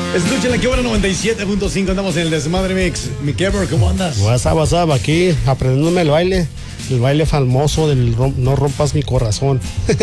Escuchen la que buena 97.5. Andamos en el Desmadre Mix. Mi Kever, ¿cómo andas? WhatsApp, aquí aprendiéndome el baile famoso del No rompas mi corazón.